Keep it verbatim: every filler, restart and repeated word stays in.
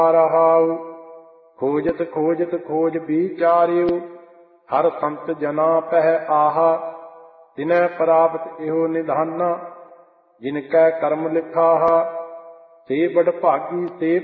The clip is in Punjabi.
ਰਹਾਉ। ਖੋਜਤ ਖੋਜਤ ਖੋਜ ਵਿਚਾਰਿਉ, ਹਰ ਸੰਤ ਜਨਾ ਪਹਿ ਆਹਾ। ਤਿਨੈ ਪ੍ਰਾਪਤ ਇਹੋ ਨਿਧਾਨਾ, ਜਿਨ ਕੈ ਕਰਮ ਲਿਖਾਹਾ। ਸੇ ਬੜ ਭਾਗੀ ਸੇ